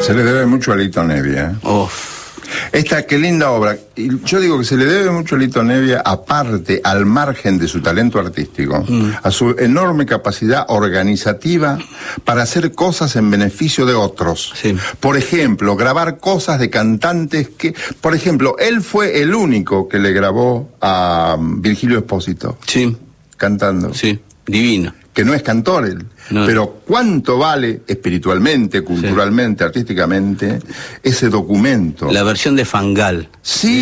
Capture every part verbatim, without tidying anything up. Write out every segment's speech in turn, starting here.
Se le debe mucho a Lito Nevia. Uf. Esta, qué linda obra. Y yo digo que se le debe mucho a Lito Nevia, aparte, al margen de su talento artístico, mm. a su enorme capacidad organizativa para hacer cosas en beneficio de otros. Sí. Por ejemplo, grabar cosas de cantantes que... Por ejemplo, él fue el único que le grabó a Virgilio Espósito. Sí. Cantando. Sí, divino. Que no es cantor él, no. Pero cuánto vale espiritualmente, culturalmente, sí. artísticamente, ese documento. La versión de Fangal.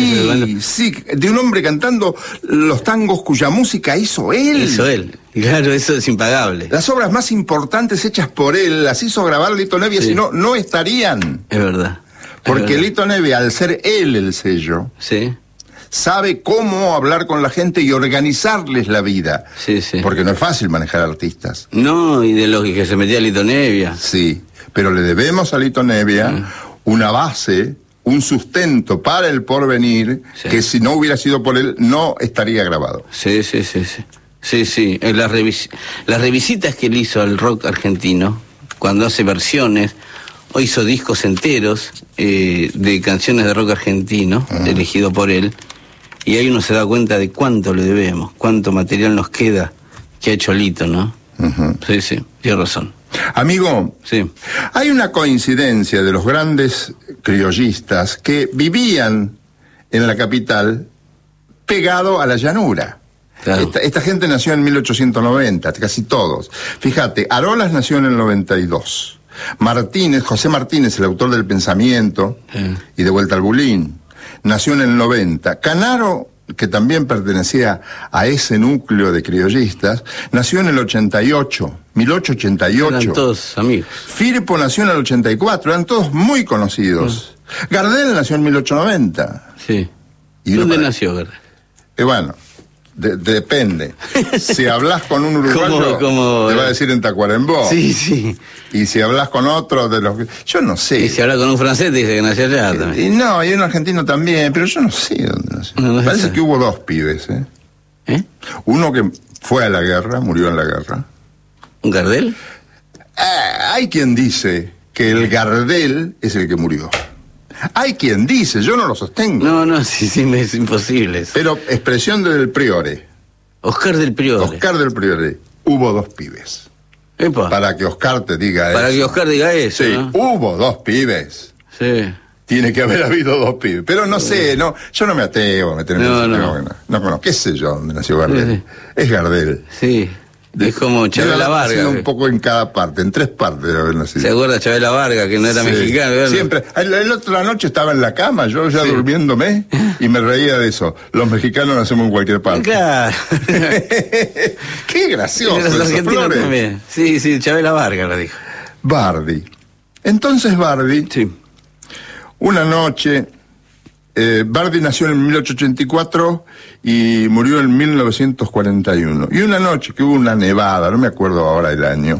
Sí, sí, de un hombre cantando los tangos cuya música hizo él. Hizo él, claro, eso es impagable. Las obras más importantes hechas por él, las hizo grabar Lito Nevia, sí. Si no, no estarían. Es verdad. Porque es verdad. Lito Nevia, al ser él el sello... Sí. Sabe cómo hablar con la gente y organizarles la vida. Sí, sí. Porque no es fácil manejar artistas. No, y de lo que se metía Lito Nevia. Sí, pero le debemos a Lito Nevia mm. una base, un sustento para el porvenir, sí. que si no hubiera sido por él, no estaría grabado. Sí, sí, sí, sí. Sí, sí. Las, revis las revisitas que él hizo al rock argentino, cuando hace versiones, o hizo discos enteros eh, de canciones de rock argentino, uh-huh. elegido por él, y ahí uno se da cuenta de cuánto le debemos, cuánto material nos queda que ha hecho Lito, ¿no? Uh-huh. Sí, sí, tiene razón. Amigo, sí. Hay una coincidencia de los grandes criollistas que vivían en la capital pegado a la llanura. Claro. Esta, esta gente nació en mil ochocientos noventa, casi todos. Fíjate, Arolas nació en el noventa y dos. Martínez, José Martínez, el autor del Pensamiento sí. y de Vuelta al Bulín, nació en el noventa. Canaro, que también pertenecía a ese núcleo de criollistas, nació en el ochenta y ocho, mil ochocientos ochenta y ocho. Eran todos amigos. Firpo nació en el ochenta y cuatro, eran todos muy conocidos. Mm. Gardel nació en mil ochocientos noventa. Sí. Y ¿Dónde para... nació Gardel? Eh, bueno... De, depende. Si hablas con un uruguayo, ¿Cómo, cómo? te va a decir en Tacuarembó. Sí, sí. Y si hablas con otro de los... Yo no sé. Y si hablas con un francés, te dice que nació allá también. Y no, y un argentino también, pero yo no sé dónde nació. No, no Parece sé. que hubo dos pibes, ¿eh? ¿Eh? Uno que fue a la guerra, murió en la guerra. ¿Un Gardel? Eh, hay quien dice que el Gardel es el que murió. Hay quien dice, yo no lo sostengo. No, no, sí, sí, es imposible eso. Pero expresión del Priore. Oscar del Priore. Oscar del Priore. Hubo dos pibes. Epa. Para que Oscar te diga Para eso. Para que Oscar diga eso, Sí, ¿no? Hubo dos pibes. Sí. Tiene que haber habido dos pibes. Pero no sé, no, yo no me atrevo a meterme no, en no. No, no, no conozco. ¿Qué sé yo dónde nació Gardel? Sí. Es Gardel. Sí. Es como Chabela Vargas. Nacido un poco en cada parte, en tres partes de haber nacido. ¿Se acuerda Chabela Vargas, que no era sí. mexicano? ¿verdad? Siempre. La, la otra noche estaba en la cama, yo ya sí. durmiéndome, y me reía de eso. Los mexicanos nacemos en cualquier parte. Claro. Qué gracioso. Los argentinos también. Sí, sí, Chabela Vargas lo dijo. Bardi. Entonces Bardi, sí. una noche... Eh, Bardi nació en mil ochocientos ochenta y cuatro y murió en mil novecientos cuarenta y uno. Y una noche que hubo una nevada, no me acuerdo ahora el año,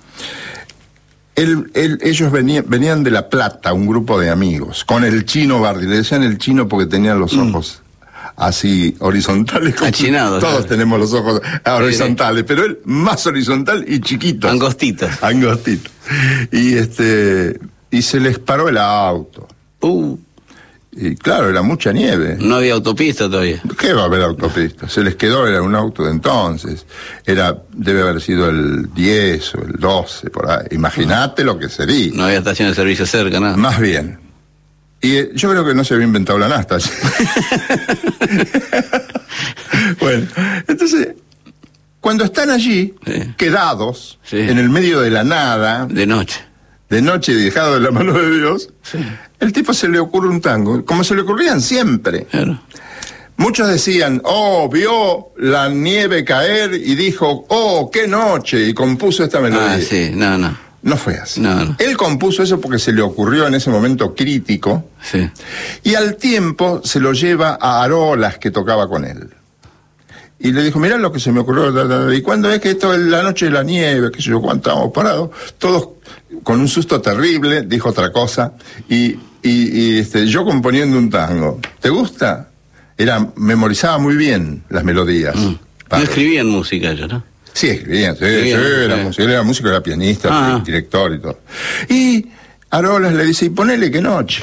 él, él, ellos venían, venían de La Plata, un grupo de amigos, con el chino Bardi. Le decían el chino porque tenía los ojos mm. así horizontales. Achinados. Todos ¿sabes? Tenemos los ojos horizontales, sí, pero él más horizontal y chiquitos. Angostitos. Angostitos. Y, este, y se les paró el auto. Uh. Y claro, era mucha nieve. No había autopista todavía. ¿Qué va a haber autopista? Se les quedó, era un auto de entonces. Era, debe haber sido el diez o el doce, por ahí. Imagínate no. lo que sería. No había estación de servicio cerca, nada. Más bien. Y eh, yo creo que no se había inventado la nafta. Bueno, entonces, cuando están allí, sí. quedados, sí. en el medio de la nada... De noche. De noche y dejado de la mano de Dios, sí. el tipo se le ocurre un tango, como se le ocurrían siempre. Claro. Muchos decían, oh, vio la nieve caer y dijo, oh, qué noche, y compuso esta melodía. Ah, sí, no, no. No fue así. No, no. Él compuso eso porque se le ocurrió en ese momento crítico, sí. y al tiempo se lo lleva a Arolas, que tocaba con él. Y le dijo, mirá lo que se me ocurrió, y cuando es que esto es la noche de la nieve, qué sé yo, cuánto estábamos parados, todos con un susto terrible, dijo otra cosa, y, y, y este, yo componiendo un tango. ¿Te gusta? Era, memorizaba muy bien las melodías. Mm. No escribían música yo, ¿no? Sí, escribían, sí, escribían, sí, sí. Era, música, era músico, era pianista, ah. director y todo. Y Arolas le dice, y ponele qué noche.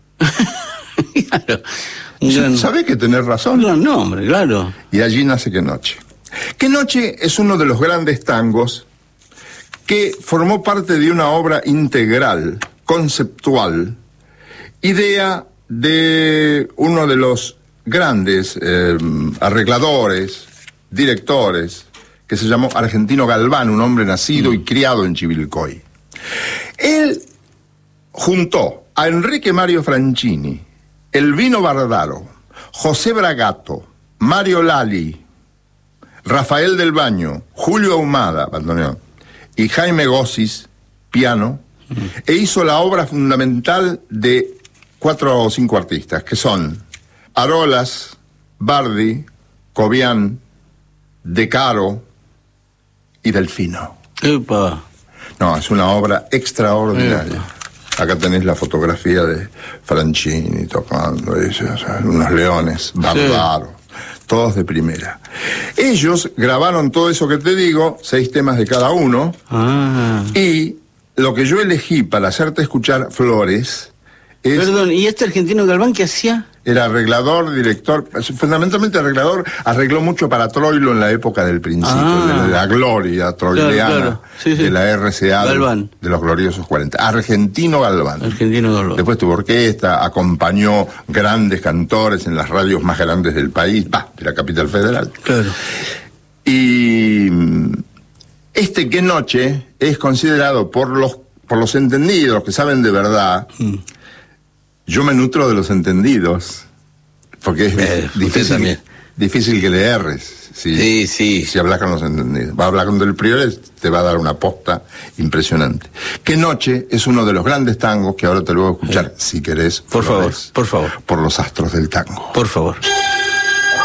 Claro. Gran... ¿Sabés que tenés razón? No, no, hombre, claro. Y allí nace Qué noche. Qué noche es uno de los grandes tangos que formó parte de una obra integral, conceptual, idea de uno de los grandes eh, arregladores, directores, que se llamó Argentino Galván, un hombre nacido mm. y criado en Chivilcoy. Él juntó a Enrique Mario Franchini, Elvino Bardaro, José Bragato, Mario Lali, Rafael del Baño, Julio Ahumada, bandoneón, y Jaime Gossis, piano, mm. e hizo la obra fundamental de cuatro o cinco artistas, que son Arolas, Bardi, Cobian, De Caro y Delfino. Epa. No, es una obra extraordinaria. Epa. Acá tenéis la fotografía de Franchini tocando, eso, o sea, unos leones, bárbaros. Sí. Todos de primera. Ellos grabaron todo eso que te digo, seis temas de cada uno, ah. y lo que yo elegí para hacerte escuchar, Flores, es... Perdón, ¿y este Argentino Galván qué hacía? Era arreglador, director, fundamentalmente arreglador, arregló mucho para Troilo en la época del principio, ah. de la gloria troileana, claro, claro. Sí, sí. de la R C A, de, de los gloriosos cuarenta. Argentino Galván. Argentino Galván. Después tuvo orquesta, acompañó grandes cantores en las radios más grandes del país, bah, de la capital federal. Claro. Y este Qué noche es considerado por los, por los entendidos, que saben de verdad... Mm. Yo me nutro de los entendidos, porque es eh, difícil, difícil que le erres. Si, sí, sí. Si hablas con los entendidos. Va a hablar con Del Priore, te va a dar una posta impresionante. Qué noche es uno de los grandes tangos que ahora te lo voy a escuchar, eh. si querés. Por favor, por favor. Por los astros del tango. Por favor.